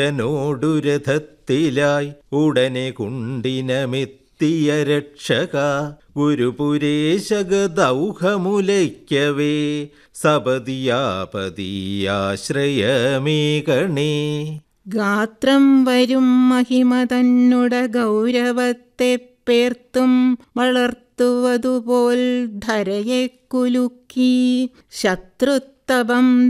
നോടു രഥത്തിലായി ഉടനെ കുണ്ടിനമെത്തിയ രക്ഷക ഗുരുപുരേശഗദൗഹമുലയ്ക്കവേ സപതിയാപതിയാശ്രയമേകണേ. ഗാത്രം വരും മഹിമ തന്നുട ഗൗരവത്തെ പേർത്തും വളർത്തുവതുപോൽ ധരയെ കുലുക്കി ശത്രുത്തപം